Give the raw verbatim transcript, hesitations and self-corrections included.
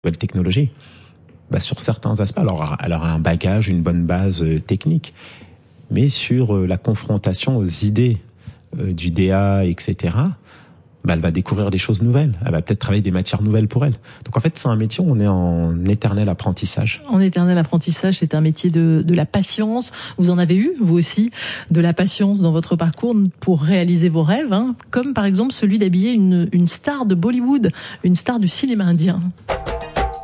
nouvelles technologies. Bah, sur certains aspects, alors elle aura un bagage, une bonne base euh, technique, mais sur euh, la confrontation aux idées euh, du D A, et cetera, bah, elle va découvrir des choses nouvelles. Elle va peut-être travailler des matières nouvelles pour elle. Donc en fait, c'est un métier où on est en éternel apprentissage. En éternel apprentissage, c'est un métier de, de la patience. Vous en avez eu, vous aussi, de la patience dans votre parcours pour réaliser vos rêves, hein, comme par exemple celui d'habiller une, une star de Bollywood, une star du cinéma indien.